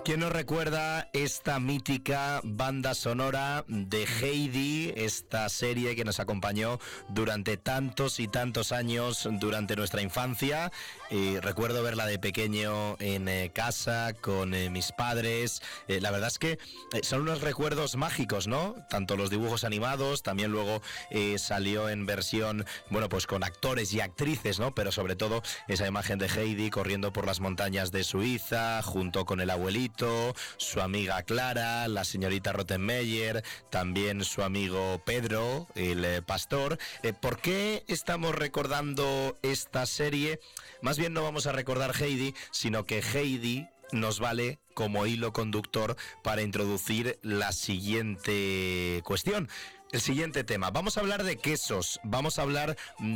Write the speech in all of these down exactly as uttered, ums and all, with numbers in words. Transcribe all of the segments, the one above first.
¿Quién nos recuerda esta mítica banda sonora de Heidi, esta serie que nos acompañó durante tantos y tantos años durante nuestra infancia? Eh, recuerdo verla de pequeño en eh, casa con eh, mis padres. Eh, la verdad es que eh, son unos recuerdos mágicos, ¿no? Tanto los dibujos animados, también luego eh, salió en versión, bueno, pues con actores y actrices, ¿no? Pero sobre todo esa imagen de Heidi corriendo por las montañas de Suiza, junto con el abuelito, su amiga Clara, la señorita Rottenmeier, también su amigo Pedro, el eh, pastor. Eh, ¿Por qué estamos recordando esta serie? Más bien no vamos a recordar Heidi, sino que Heidi nos vale como hilo conductor para introducir la siguiente cuestión. El siguiente tema. Vamos a hablar de quesos, vamos a hablar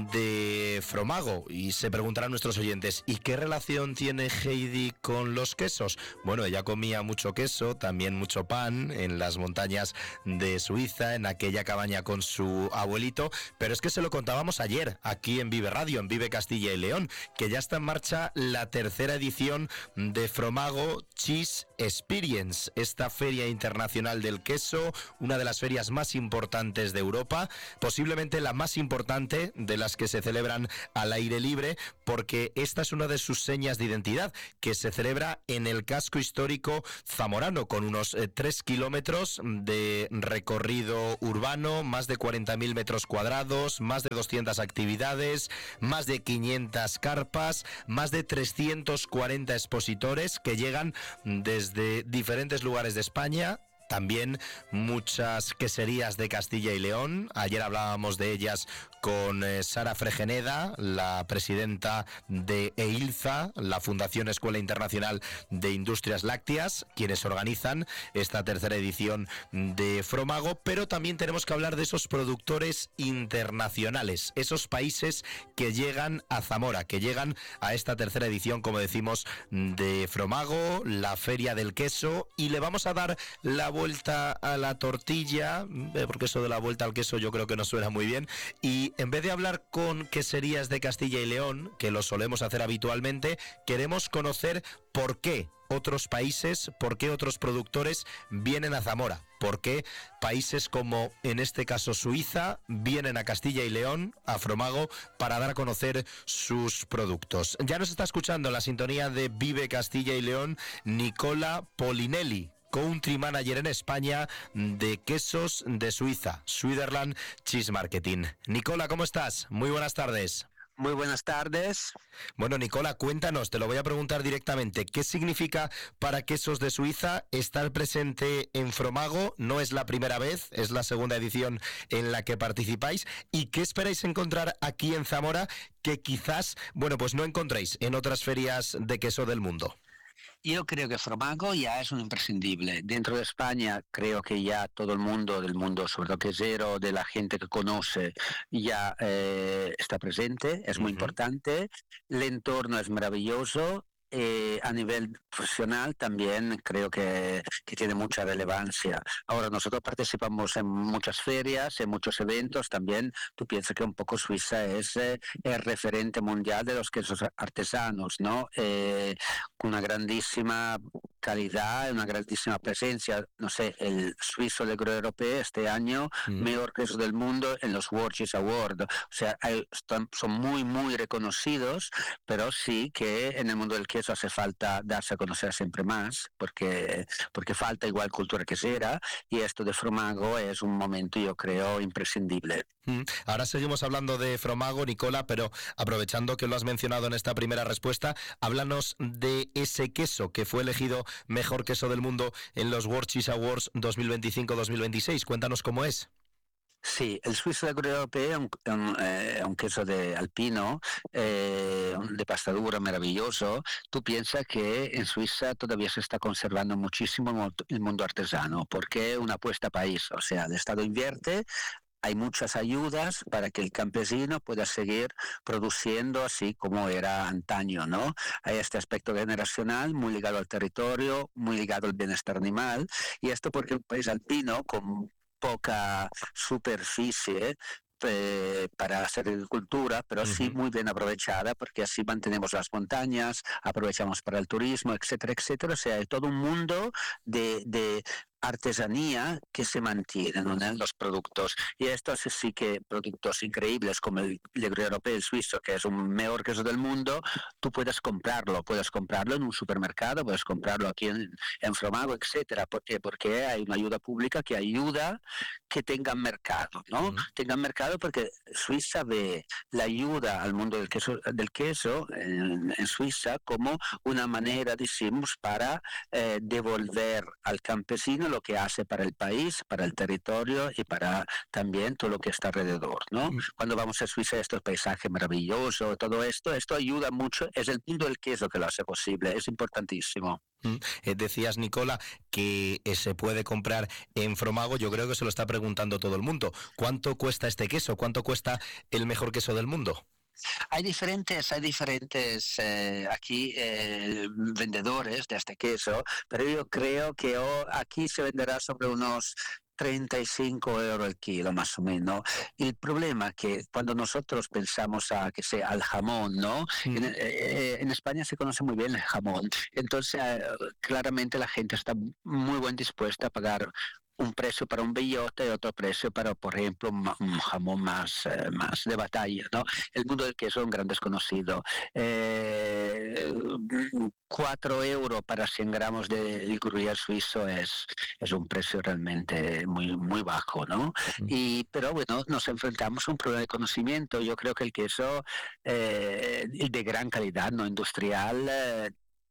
de Fromago y se preguntarán nuestros oyentes, ¿y qué relación tiene Heidi con los quesos? Bueno, ella comía mucho queso, también mucho pan en las montañas de Suiza, en aquella cabaña con su abuelito, pero es que se lo contábamos ayer aquí en Vive Radio, en Vive Castilla y León, que ya está en marcha la tercera edición de Fromago Cheese Experience, esta feria internacional del queso, una de las ferias más importantes de Europa, posiblemente la más importante de las que se celebran al aire libre, porque esta es una de sus señas de identidad, que se celebra en el casco histórico zamorano, con unos eh, tres kilómetros de recorrido urbano, más de cuarenta mil metros cuadrados, más de doscientas actividades, más de quinientas carpas, más de trescientos cuarenta expositores que llegan desde diferentes lugares de España. También muchas queserías de Castilla y León. Ayer hablábamos de ellas con eh, Sara Fregeneda, la presidenta de EILZA, la Fundación Escuela Internacional de Industrias Lácteas, quienes organizan esta tercera edición de Fromago, pero también tenemos que hablar de esos productores internacionales, esos países que llegan a Zamora, que llegan a esta tercera edición, como decimos, de Fromago, la Feria del Queso, y le vamos a dar la vuelta a la tortilla, porque eso de la vuelta al queso yo creo que no suena muy bien, y en vez de hablar con queserías de Castilla y León, que lo solemos hacer habitualmente, queremos conocer por qué otros países, por qué otros productores vienen a Zamora, por qué países como en este caso Suiza vienen a Castilla y León, a Fromago, para dar a conocer sus productos. Ya nos está escuchando en la sintonía de Vive Castilla y León Nicola Polinelli, Country Manager en España de quesos de Suiza, Switzerland Cheese Marketing. Nicola, ¿cómo estás? Muy buenas tardes. Muy buenas tardes. Bueno, Nicola, cuéntanos, te lo voy a preguntar directamente. ¿Qué significa para Quesos de Suiza estar presente en Fromago? No es la primera vez, es la segunda edición en la que participáis. ¿Y qué esperáis encontrar aquí en Zamora que quizás, bueno, pues no encontréis en otras ferias de queso del mundo? Yo creo que Fromago ya es un imprescindible. Dentro de España creo que ya todo el mundo, del mundo, sobre todo quesero, de la gente que conoce, ya eh, está presente, es muy uh-huh. importante. El entorno es maravilloso. Eh, a nivel profesional también creo que, que tiene mucha relevancia. Ahora nosotros participamos en muchas ferias, en muchos eventos también. Tú piensas que un poco Suiza es eh, el referente mundial de los quesos artesanos, ¿no? Eh, con una grandísima calidad, una grandísima presencia. No sé, el suizo de Gros Europeo este año, mm. mejor queso del mundo en los World Cheese Awards. O sea, hay, están, son muy, muy reconocidos, pero sí que en el mundo del queso hace falta darse a conocer siempre más, porque, porque falta igual cultura quesera, y esto de Fromago es un momento, yo creo, imprescindible. Ahora seguimos hablando de Fromago, Nicola, pero aprovechando que lo has mencionado en esta primera respuesta, háblanos de ese queso que fue elegido mejor queso del mundo en los World Cheese Awards dos mil veinticinco dos mil veintiséis. Cuéntanos cómo es. Sí, el suizo de Gros Europeo es un, un, eh, un queso de alpino, eh, de pasta dura, maravilloso. Tú piensas que en Suiza todavía se está conservando muchísimo el mundo artesano, porque es una apuesta país. O sea, el Estado invierte, hay muchas ayudas para que el campesino pueda seguir produciendo así como era antaño, ¿no? Hay este aspecto generacional muy ligado al territorio, muy ligado al bienestar animal, y esto porque un país alpino con poca superficie eh, para hacer agricultura, pero uh-huh. sí muy bien aprovechada, porque así mantenemos las montañas, aprovechamos para el turismo, etcétera, etcétera. O sea, hay todo un mundo de, de artesanía que se mantienen, ¿no?, en los productos. Y estos sí que productos increíbles como el, el Gruyère europeo, el suizo, que es un mejor queso del mundo, tú puedes comprarlo, puedes comprarlo en un supermercado, puedes comprarlo aquí en, en Fromago, etcétera. ¿Por qué? Porque hay una ayuda pública que ayuda que tengan mercado, ¿no? Uh-huh. Tengan mercado porque Suiza ve la ayuda al mundo del queso, del queso en, en Suiza como una manera, decimos, para eh, devolver al campesino lo que hace para el país, para el territorio y para también todo lo que está alrededor, ¿no? Uh-huh. Cuando vamos a Suiza, estos paisajes maravillosos, todo esto, esto ayuda mucho, es el mundo del queso que lo hace posible, es importantísimo. Mm. Eh, decías, Nicola, que eh, se puede comprar en Fromago. Yo creo que se lo está preguntando todo el mundo. ¿Cuánto cuesta este queso? ¿Cuánto cuesta el mejor queso del mundo? Hay diferentes, hay diferentes eh, aquí eh, vendedores de este queso, pero yo creo que oh, aquí se venderá sobre unos treinta y cinco euros el kilo, más o menos. El problema es que cuando nosotros pensamos a que sea al jamón, ¿no? Mm. En, eh, en España se conoce muy bien el jamón. Entonces, eh, claramente la gente está muy bien dispuesta a pagar un precio para un bellota y otro precio para, por ejemplo, un jamón más, eh, más de batalla, ¿no? El mundo del queso es un gran desconocido. Eh, cuatro euros para cien gramos de Gruyère suizo es, es un precio realmente muy, muy bajo, ¿no? Mm. Y, pero bueno, nos enfrentamos a un problema de conocimiento. Yo creo que el queso eh, de gran calidad, no industrial, eh,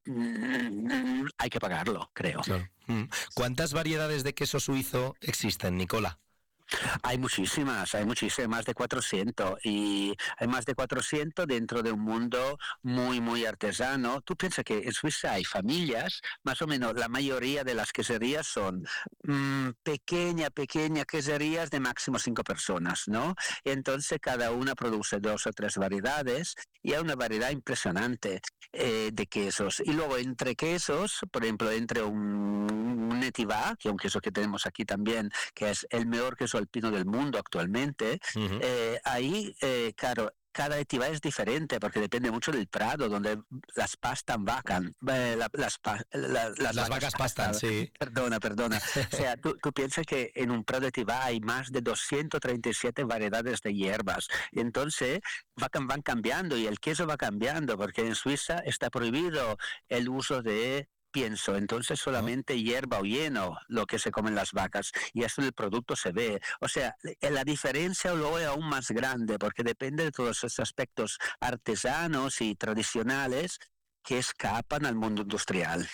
hay que pagarlo, creo. Claro. ¿Cuántas variedades de queso suizo existen, Nicola? Hay muchísimas, hay muchísimas, más de cuatrocientos, y hay más de cuatrocientos dentro de un mundo muy, muy artesano. Tú piensas que en Suiza hay familias, más o menos la mayoría de las queserías son mmm, pequeñas, pequeñas queserías de máximo cinco personas, ¿no? Y entonces cada una produce dos o tres variedades y hay una variedad impresionante eh, de quesos. Y luego entre quesos, por ejemplo, entre un, un Netivá, que es un queso que tenemos aquí también, que es el mejor queso alpino del mundo actualmente, uh-huh. eh, ahí, eh, claro, cada Netivá es diferente porque depende mucho del prado donde las pastan vacan, eh, la, las, pa, la, las, las vacas, vacas pastan, pastan, sí. Perdona, perdona. O sea, tú, tú piensas que en un prado de Netivá hay más de doscientas treinta y siete variedades de hierbas. Y entonces van, van cambiando y el queso va cambiando porque en Suiza está prohibido el uso de pienso, entonces solamente hierba o heno lo que se comen las vacas y eso en el producto se ve. O sea, la diferencia luego es aún más grande porque depende de todos esos aspectos artesanos y tradicionales que escapan al mundo industrial.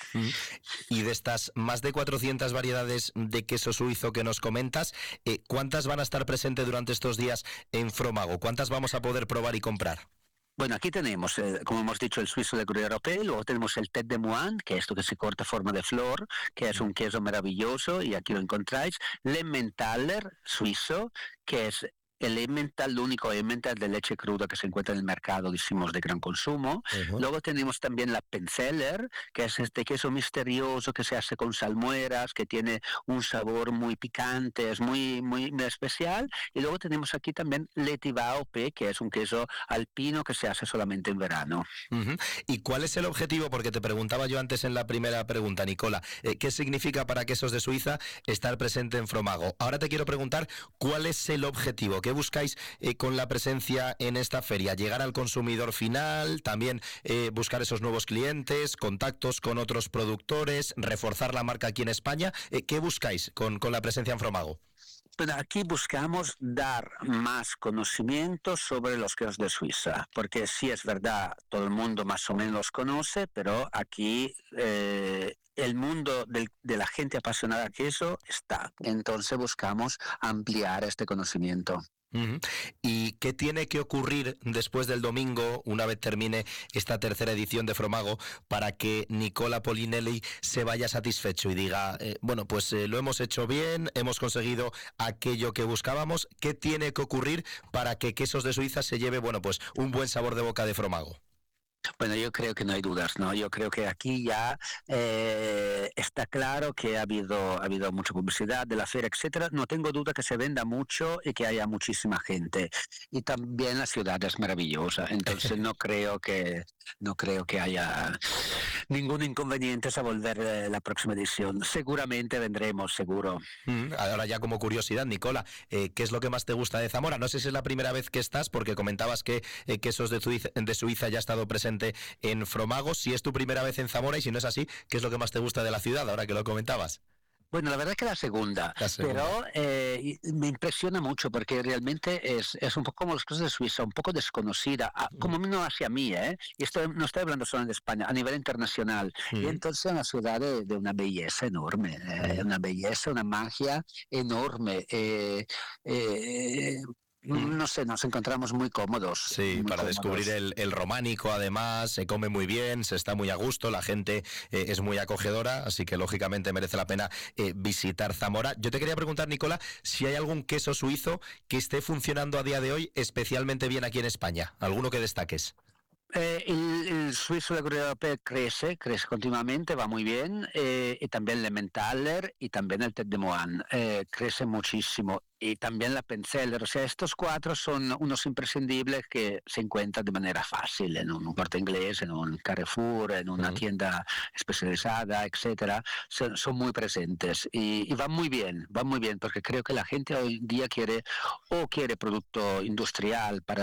Y de estas más de cuatrocientas variedades de queso suizo que nos comentas, eh, ¿cuántas van a estar presentes durante estos días en Fromago? ¿Cuántas vamos a poder probar y comprar? Bueno, aquí tenemos, eh, como hemos dicho, el suizo de Gruyère europeo, luego tenemos el tête de moine, que es esto que se corta a forma de flor, que es un queso maravilloso, y aquí lo encontráis, l'Emmentaler suizo, que es el Emmental, el único Emmental de leche cruda que se encuentra en el mercado, decimos, de gran consumo. Uh-huh. Luego tenemos también la Penzeller, que es este queso misterioso que se hace con salmueras, que tiene un sabor muy picante, es muy, muy, muy especial. Y luego tenemos aquí también l'Etivá O P, que es un queso alpino que se hace solamente en verano. Uh-huh. ¿Y cuál es el objetivo? Porque te preguntaba yo antes en la primera pregunta, Nicola, eh, ¿qué significa para Quesos de Suiza estar presente en Fromago? Ahora te quiero preguntar, ¿cuál es el objetivo? ¿Qué buscáis eh, con la presencia en esta feria? ¿Llegar al consumidor final? ¿También eh, buscar esos nuevos clientes? ¿Contactos con otros productores? ¿Reforzar la marca aquí en España? Eh, ¿Qué buscáis con, con la presencia en Fromago? Pero aquí buscamos dar más conocimiento sobre los quesos de Suiza, porque sí es verdad, todo el mundo más o menos los conoce, pero aquí eh, el mundo del, de la gente apasionada a queso está. Entonces buscamos ampliar este conocimiento. Uh-huh. ¿Y qué tiene que ocurrir después del domingo, una vez termine esta tercera edición de Fromago, para que Nicola Polinelli se vaya satisfecho y diga, eh, bueno, pues eh, lo hemos hecho bien, hemos conseguido aquello que buscábamos? ¿Qué tiene que ocurrir para que Quesos de Suiza se lleve, bueno, pues un buen sabor de boca de Fromago? Bueno, yo creo que no hay dudas, ¿no? Yo creo que aquí ya eh, está está claro que ha habido, ha habido mucha publicidad de la feria, etcétera. No tengo duda que se venda mucho y que haya muchísima gente. Y también la ciudad es maravillosa, entonces no creo que, no creo que haya ningún inconveniente a volver eh, la próxima edición. Seguramente vendremos, seguro. Mm, ahora ya como curiosidad, Nicola, eh, ¿qué es lo que más te gusta de Zamora? No sé si es la primera vez que estás, porque comentabas que eh, Quesos de Suiza, de Suiza ya ha estado presente en Fromago. Si es tu primera vez en Zamora y si no es así, ¿qué es lo que más te gusta de la ciudad ahora que lo comentabas? Bueno, la verdad que la segunda, La segunda. pero eh, me impresiona mucho porque realmente es, es un poco como las cosas de Suiza, un poco desconocida, a- como no hacia mí, ¿eh? Y esto no estoy hablando solo de España, a nivel internacional. Y Mm, entonces es una ciudad de, de una belleza enorme, eh, mm, una belleza, una magia enorme. eh, eh, mm. no sé, nos encontramos muy cómodos, Sí, muy para descubrir cómodos. el, el románico, además, se come muy bien, se está muy a gusto, la gente eh, es muy acogedora, así que lógicamente merece la pena eh, visitar Zamora. Yo te quería preguntar, Nicola, si hay algún queso suizo que esté funcionando a día de hoy especialmente bien aquí en España, alguno que destaques. Eh, el, el suizo de Corea Europea crece, crece continuamente, va muy bien, eh, y también el Emmentaler y también el Tête de Moine, eh, crece muchísimo. Y también la Penzeller, o sea, estos cuatro son unos imprescindibles que se encuentran de manera fácil en un Corte Inglés, en un Carrefour, en una Mm, tienda especializada, etcétera. Son, son muy presentes y, y van muy bien, van muy bien, porque creo que la gente hoy en día quiere o quiere producto industrial para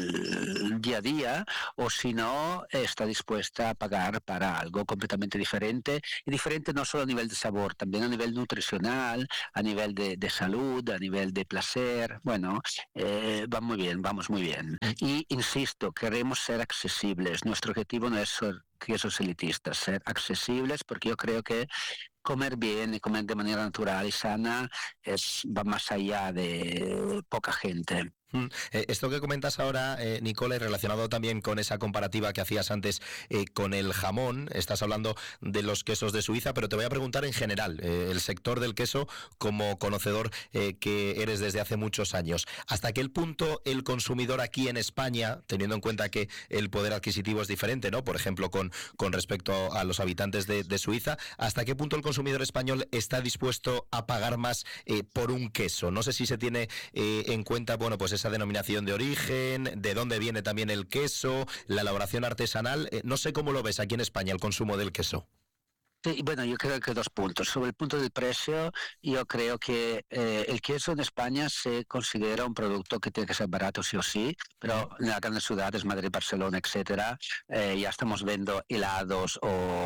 el día a día, o si no, está dispuesta a pagar para algo completamente diferente, y diferente no solo a nivel de sabor, también a nivel nutricional, a nivel de, de salud, a nivel de placer. Bueno, eh, va muy bien, vamos muy bien. mm. Y insisto, queremos ser accesibles. Nuestro objetivo no es ser quesos elitistas, ser accesibles, porque yo creo que comer bien y comer de manera natural y sana es, va más allá de poca gente. Mm, eh, Esto que comentas ahora, eh, Nicola, y relacionado también con esa comparativa que hacías antes eh, con el jamón, estás hablando de los quesos de Suiza, pero te voy a preguntar en general, eh, el sector del queso, como conocedor eh, que eres desde hace muchos años, ¿hasta qué punto el consumidor aquí en España, teniendo en cuenta que el poder adquisitivo es diferente, ¿no? Por ejemplo, con, con respecto a los habitantes de, de Suiza, ¿hasta qué punto el consumidor español está dispuesto a pagar más eh, por un queso? No sé si se tiene eh, en cuenta, bueno, pues esa denominación de origen, de dónde viene también el queso, la elaboración artesanal. Eh, no sé cómo lo ves aquí en España el consumo del queso. Sí, bueno, yo creo que dos puntos. Sobre el punto del precio, yo creo que eh, el queso en España se considera un producto que tiene que ser barato sí o sí, Mm, pero en las grandes ciudades, Madrid, Barcelona, etcétera, eh, ya estamos viendo helados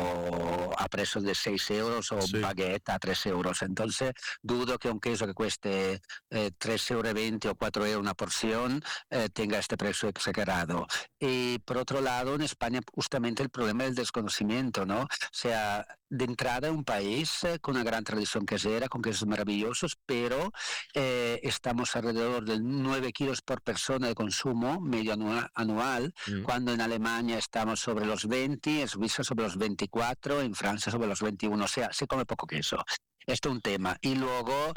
o a precios de seis euros o sí. baguette a tres euros. Entonces, dudo que un queso que cueste eh, tres euros veinte o cuatro euros una porción eh, tenga este precio exagerado. Y por otro lado, en España justamente el problema del desconocimiento, ¿no? O sea, de entrada un país eh, con una gran tradición quesera, con quesos maravillosos, pero eh, estamos alrededor de nueve kilos por persona de consumo medio anua- anual, Mm. cuando en Alemania estamos sobre los veinte, en Suiza sobre los veinticuatro, en Francia sobre los veintiuno, o sea, se come poco queso. Esto es un tema. Y luego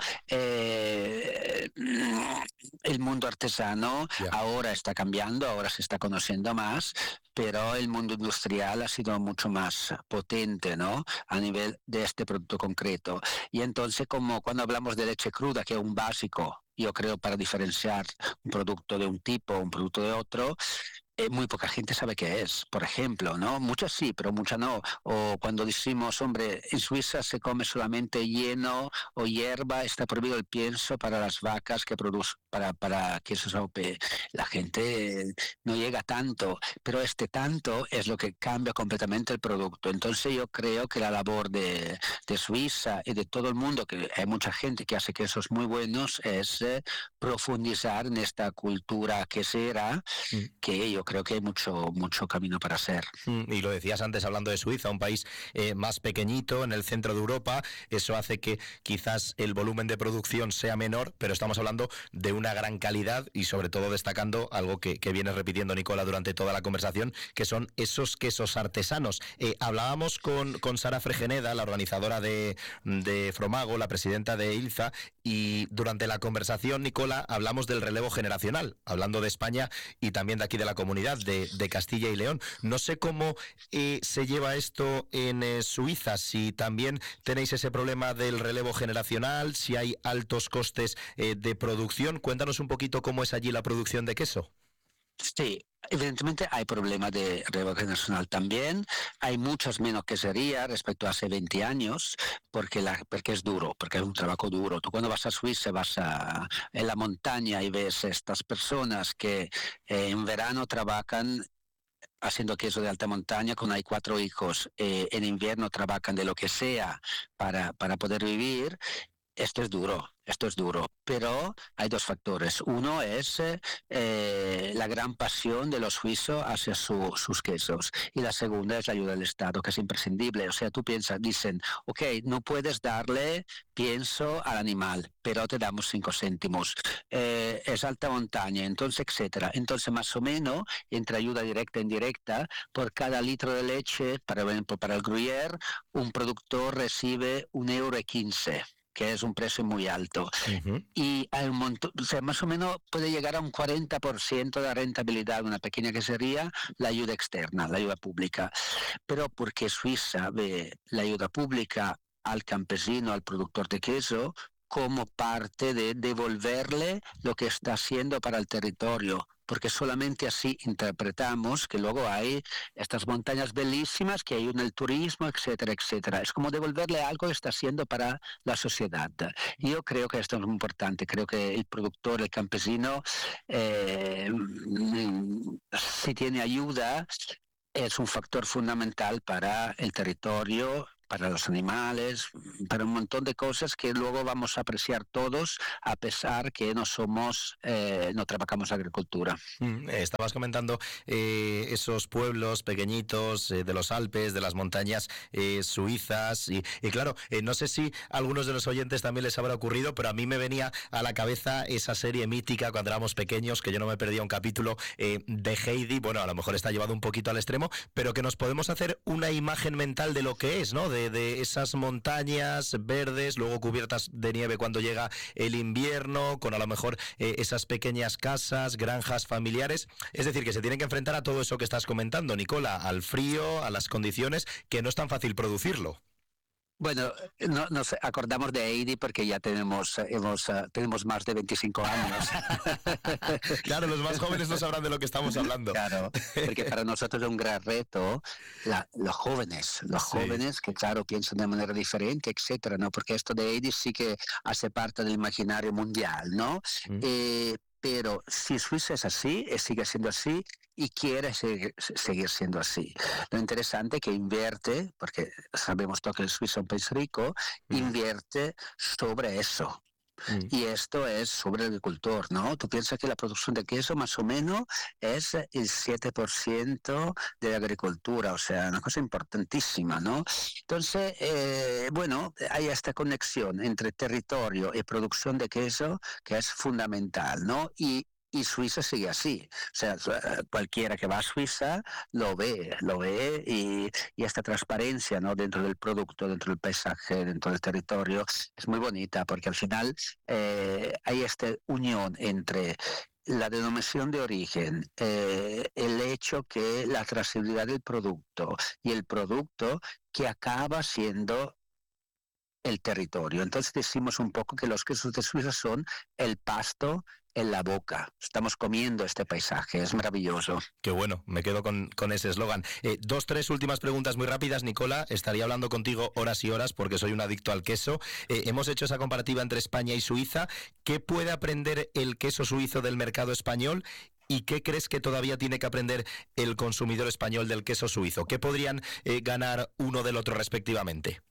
eh, el mundo artesano Ya. ahora está cambiando, ahora se está conociendo más, pero el mundo industrial ha sido mucho más potente, ¿no? A nivel de este producto concreto. Y entonces, como cuando hablamos de leche cruda, que es un básico, yo creo, para diferenciar un producto de un tipo, un producto de otro, eh, muy poca gente sabe qué es, por ejemplo, ¿no? Muchas sí, pero muchas no. O cuando decimos, hombre, en Suiza se come solamente heno o hierba, está prohibido el pienso para las vacas que producen, para, para que eso se... La gente eh, no llega tanto, pero este tanto es lo que cambia completamente el producto. Entonces yo creo que la labor de, de Suiza y de todo el mundo, que hay mucha gente que hace quesos muy buenos, es eh, profundizar en esta cultura quesera, Mm. que yo creo que hay mucho, mucho camino para hacer. Mm, Y lo decías antes hablando de Suiza, un país eh, más pequeñito en el centro de Europa. Eso hace que quizás el volumen de producción sea menor, pero estamos hablando de una gran calidad y sobre todo destacando algo que, que viene repitiendo Nicola durante toda la conversación, que son esos quesos artesanos. Eh, hablábamos con, con Sara Fregeneda, la organizadora de, de Fromago, la presidenta de ILZA, y durante la conversación, Nicola, hablamos del relevo generacional, hablando de España y también de aquí de la comunidad comunidad de, de Castilla y León. No sé cómo eh, se lleva esto en eh, Suiza, si también tenéis ese problema del relevo generacional, si hay altos costes eh, de producción. Cuéntanos un poquito cómo es allí la producción de queso. Sí, evidentemente hay problemas de relevo generacional también. Hay muchas menos queserías respecto a hace veinte años, porque, la, porque es duro, porque es un trabajo duro. Tú cuando vas a Suiza, vas a, en la montaña y ves estas personas que eh, en verano trabajan haciendo queso de alta montaña con hay cuatro hijos, eh, en invierno trabajan de lo que sea para, para poder vivir. Esto es duro, esto es duro, pero hay dos factores. Uno es eh, la gran pasión de los suizos hacia su, sus quesos, y la segunda es la ayuda del Estado, que es imprescindible. O sea, tú piensas, dicen, ok, no puedes darle pienso al animal, pero te damos cinco céntimos. Eh, es alta montaña, entonces, etcétera. Entonces, más o menos, entre ayuda directa e indirecta, por cada litro de leche, para, para el gruyère, un productor recibe un euro y quince, que es un precio muy alto. Uh-huh. Y hay un montón, o sea, más o menos puede llegar a un cuarenta por ciento de la rentabilidad de una pequeña quesería, la ayuda externa, la ayuda pública. Pero porque Suiza ve la ayuda pública al campesino, al productor de queso, como parte de devolverle lo que está haciendo para el territorio, porque solamente así interpretamos que luego hay estas montañas bellísimas que ayudan el turismo, etcétera, etcétera. Es como devolverle algo que está haciendo para la sociedad. Y yo creo que esto es muy importante. Creo que el productor, el campesino, eh, si tiene ayuda, es un factor fundamental para el territorio, para los animales, para un montón de cosas que luego vamos a apreciar todos, a pesar que no somos, eh, no trabajamos agricultura. Mm, estabas comentando eh, esos pueblos pequeñitos eh, de los Alpes, de las montañas eh, suizas, y, y claro, eh, no sé si a algunos de los oyentes también les habrá ocurrido, pero a mí me venía a la cabeza esa serie mítica cuando éramos pequeños, que yo no me perdía un capítulo eh, de Heidi. Bueno, a lo mejor está llevado un poquito al extremo, pero que nos podemos hacer una imagen mental de lo que es, ¿no? De, de esas montañas verdes, luego cubiertas de nieve cuando llega el invierno, con a lo mejor eh, esas pequeñas casas, granjas familiares. Es decir, que se tienen que enfrentar a todo eso que estás comentando, Nicola, al frío, a las condiciones, que no es tan fácil producirlo. Bueno, no, nos acordamos de Heidi porque ya tenemos, hemos, uh, tenemos más de veinticinco años. Claro, los más jóvenes no sabrán de lo que estamos hablando. Claro, porque para nosotros es un gran reto la, los jóvenes, los sí. jóvenes que claro piensan de manera diferente, etcétera, ¿no? Porque esto de Heidi sí que hace parte del imaginario mundial, ¿no? Mm. Eh, pero si Suiza es así, sigue siendo así, y quiere seguir, seguir siendo así. Lo interesante es que invierte, porque sabemos todo que el Suiza es un país rico, mm. invierte sobre eso. Mm. Y esto es sobre el agricultor, ¿no? Tú piensas que la producción de queso más o menos es el siete por ciento de la agricultura, o sea, una cosa importantísima, ¿no? Entonces, eh, bueno, hay esta conexión entre territorio y producción de queso que es fundamental, ¿no? Y Y Suiza sigue así, o sea, cualquiera que va a Suiza lo ve, lo ve y, y esta transparencia, ¿no? Dentro del producto, dentro del paisaje, dentro del territorio, es muy bonita porque al final eh, hay esta unión entre la denominación de origen, eh, el hecho que la trazabilidad del producto y el producto que acaba siendo el territorio. Entonces decimos un poco que los quesos de Suiza son el pasto en la boca. Estamos comiendo este paisaje, es maravilloso. Qué bueno, me quedo con, con ese eslogan. Eh, dos, tres últimas preguntas muy rápidas, Nicola. Estaría hablando contigo horas y horas porque soy un adicto al queso. Eh, hemos hecho esa comparativa entre España y Suiza. ¿Qué puede aprender el queso suizo del mercado español? ¿Y qué crees que todavía tiene que aprender el consumidor español del queso suizo? ¿Qué podrían eh, ganar uno del otro respectivamente?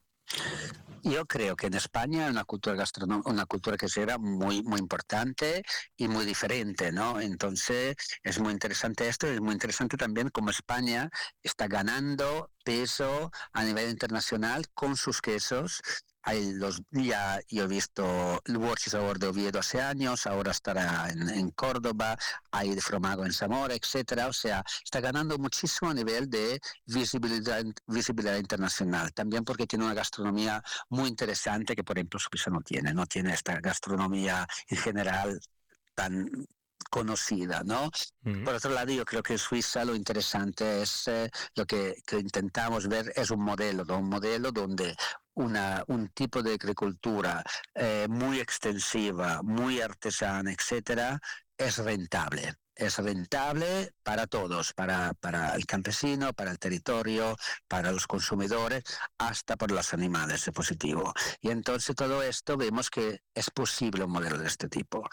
Yo creo que en España hay una cultura gastronómica, una cultura quesera muy, muy importante y muy diferente, ¿no? Entonces es muy interesante esto, y es muy interesante también cómo España está ganando peso a nivel internacional con sus quesos. Hay los, ya yo he visto el World Cheese Award de Oviedo hace años, ahora estará en, en Córdoba, hay de Fromago en Zamora, etcétera. O sea, está ganando muchísimo a nivel de visibilidad, visibilidad internacional. También porque tiene una gastronomía muy interesante que, por ejemplo, Suiza no tiene. No tiene esta gastronomía en general tan conocida, ¿no? Mm. Por otro lado, yo creo que en Suiza lo interesante es eh, lo que, que intentamos ver es un modelo, ¿no? Un modelo donde una, un tipo de agricultura eh, muy extensiva, muy artesana, etcétera, es rentable. Es rentable para todos, para, para el campesino, para el territorio, para los consumidores, hasta por los animales, es positivo. Y entonces todo esto vemos que es posible un modelo de este tipo.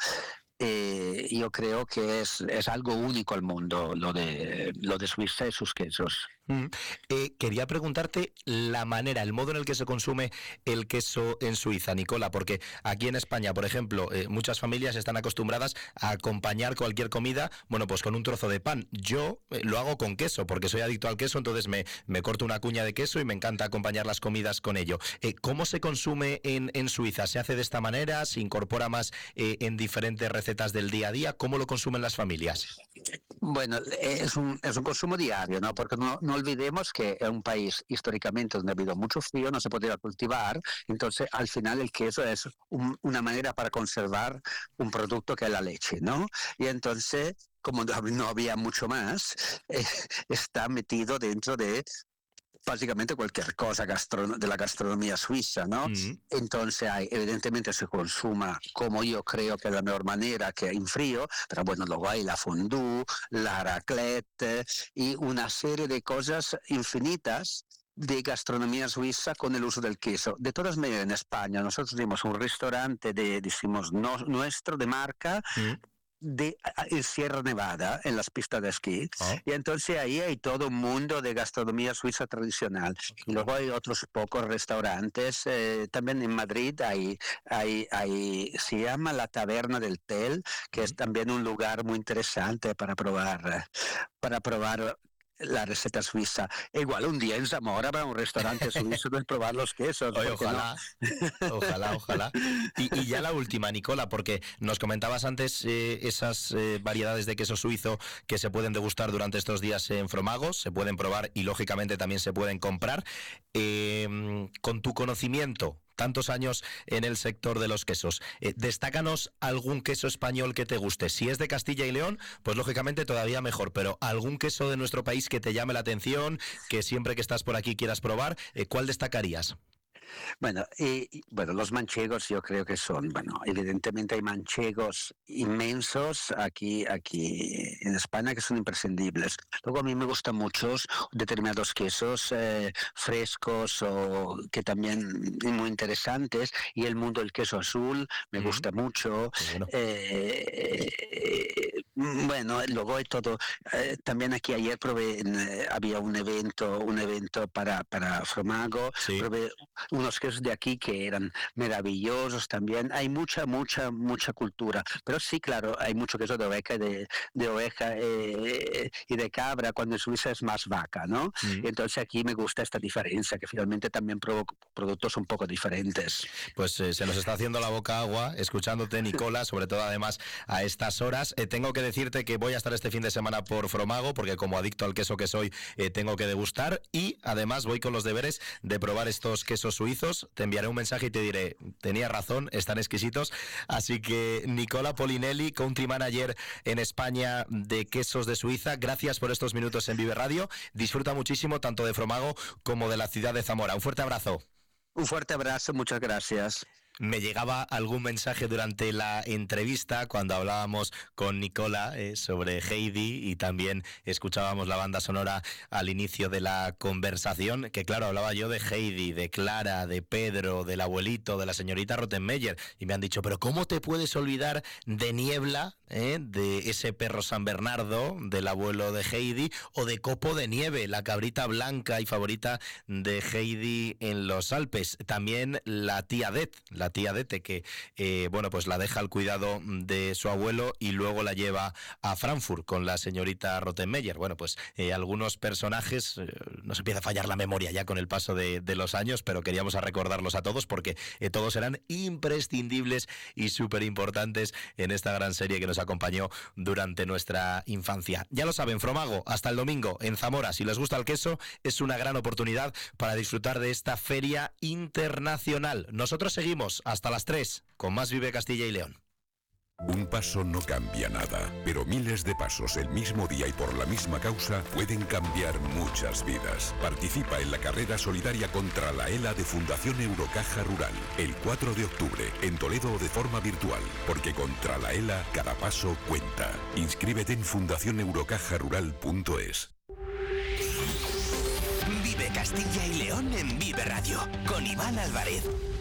Eh, yo creo que es, es algo único al mundo, lo de, lo de Suiza y sus quesos. Mm. Eh, quería preguntarte la manera, el modo en el que se consume el queso en Suiza, Nicola, porque aquí en España, por ejemplo, eh, muchas familias están acostumbradas a acompañar cualquier comida, bueno, pues con un trozo de pan. Yo eh, lo hago con queso, porque soy adicto al queso, entonces me, me corto una cuña de queso y me encanta acompañar las comidas con ello. Eh, ¿Cómo se consume en, en Suiza? ¿Se hace de esta manera? ¿Se incorpora más eh, en diferentes recetas del día a día? ¿Cómo lo consumen las familias? Bueno, es un, es un consumo diario, ¿no? Porque no, no olvidemos que es un país históricamente donde ha habido mucho frío, no se podía cultivar, entonces al final el queso es un, una manera para conservar un producto que es la leche, ¿no? Y entonces, como no había mucho más, eh, está metido dentro de básicamente cualquier cosa gastro- de la gastronomía suiza, ¿no? Mm. Entonces hay, evidentemente se consuma como yo creo que es la mejor manera, que en frío, pero bueno, luego hay la fondue, la raclette y una serie de cosas infinitas de gastronomía suiza con el uso del queso. De todas maneras, en España nosotros tenemos un restaurante de, decimos, no, nuestro de marca, Mm. de en Sierra Nevada, en las pistas de esquí, Oh. y entonces ahí hay todo un mundo de gastronomía suiza tradicional. Y luego hay otros pocos restaurantes, eh, también en Madrid hay, hay, hay, se llama la Taberna del Tel, que es Mm. también un lugar muy interesante para probar, para probar la receta suiza. E igual un día en Zamora va a un restaurante suizo para probar los quesos, Oye, ¿por qué no? ojalá. Ojalá, ojalá. Y, y ya la última, Nicola, porque nos comentabas antes eh, esas eh, variedades de queso suizo que se pueden degustar durante estos días en Fromagos, se pueden probar y lógicamente también se pueden comprar. Eh, con tu conocimiento, tantos años en el sector de los quesos, eh, destácanos algún queso español que te guste. Si es de Castilla y León, pues lógicamente todavía mejor, pero algún queso de nuestro país que te llame la atención, que siempre que estás por aquí quieras probar, eh, ¿cuál destacarías? Bueno, y, y, bueno, los manchegos yo creo que son, bueno, evidentemente hay manchegos inmensos aquí, aquí en España que son imprescindibles. Luego a mí me gustan muchos determinados quesos eh, frescos o que también son muy interesantes, y el mundo del queso azul me Mm, gusta mucho. qué bueno. Eh, eh, bueno, luego hay todo. Eh, también aquí ayer probé, eh, había un evento, un evento para, para Fromago, Sí. probé unos quesos de aquí que eran maravillosos también. Hay mucha, mucha, mucha cultura. Pero sí, claro, hay mucho queso de oveja y de, de oveja eh, y de cabra, cuando en Suiza es más vaca, ¿no? Mm. Y entonces aquí me gusta esta diferencia, que finalmente también provo productos un poco diferentes. Pues eh, se nos está haciendo la boca agua escuchándote, Nicola, sobre todo además a estas horas. Eh, tengo que decirte que voy a estar este fin de semana por Fromago, porque como adicto al queso que soy, eh, tengo que degustar, y además voy con los deberes de probar estos quesos suizos. Te enviaré un mensaje y te diré, tenía razón, están exquisitos. Así que Nicola Polinelli, Country Manager en España de quesos de Suiza, gracias por estos minutos en Vive Radio. Disfruta muchísimo tanto de Fromago como de la ciudad de Zamora. Un fuerte abrazo. Un fuerte abrazo, muchas gracias. Me llegaba algún mensaje durante la entrevista cuando hablábamos con Nicola eh, sobre Heidi, y también escuchábamos la banda sonora al inicio de la conversación, que claro, hablaba yo de Heidi, de Clara, de Pedro, del abuelito, de la señorita Rottenmeier, y me han dicho, pero ¿cómo te puedes olvidar de Niebla, eh, de ese perro San Bernardo, del abuelo de Heidi, o de Copo de Nieve, la cabrita blanca y favorita de Heidi en los Alpes? También la tía Det, la tía Dete, que eh, bueno, pues la deja al cuidado de su abuelo y luego la lleva a Frankfurt con la señorita Rottenmeier. Bueno, pues eh, algunos personajes, eh, nos empieza a fallar la memoria ya con el paso de, de los años, pero queríamos a recordarlos a todos porque eh, todos eran imprescindibles y súper importantes en esta gran serie que nos acompañó durante nuestra infancia. Ya lo saben, Fromago, hasta el domingo en Zamora. Si les gusta el queso, es una gran oportunidad para disfrutar de esta feria internacional. Nosotros seguimos hasta las tres con más Vive Castilla y León. Un paso no cambia nada, pero miles de pasos el mismo día y por la misma causa pueden cambiar muchas vidas. Participa en la carrera solidaria contra la ELA de Fundación Eurocaja Rural, el cuatro de octubre, en Toledo o de forma virtual, porque contra la ELA cada paso cuenta. Inscríbete en fundación eurocaja rural punto es. Vive Castilla y León en Vive Radio, con Iván Álvarez.